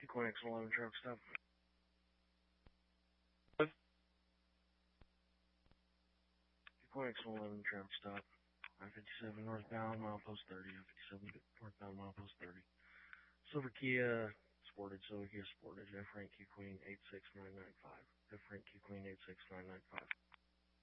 Queen X11 truck stop. Queen X11 truck stop. I-57 northbound, milepost 30. I-57 northbound, milepost 30. Silver Kia Sportage, Silver Kia Sportage, F Rank Q Queen 86995. F Rank Q Queen 86995.